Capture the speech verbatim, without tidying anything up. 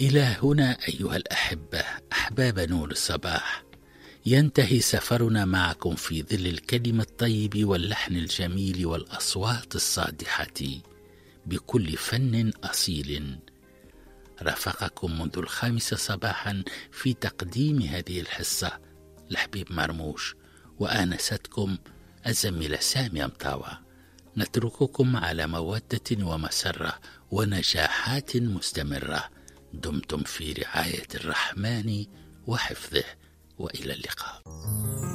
إلى هنا أيها الأحبة أحباب نور الصباح ينتهي سفرنا معكم في ظل الكلمة الطيب واللحن الجميل والأصوات الصادحة بكل فن أصيل. رافقكم منذ الخامسة صباحا في تقديم هذه الحصة لحبيب مرموش، وآنستكم الزميلة سامية مطاوة. نترككم على مودة ومسرة ونجاحات مستمرة. دمتم في رعاية الرحمن وحفظه، وإلى اللقاء.